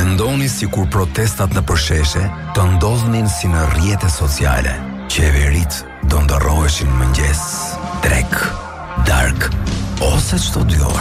Mendoni si kur protestat në përsheshe të ndodhnin si në rrjete sociale. Qeverit do ndërroheshin mëngjes, drek, dark ose çdo dy orë.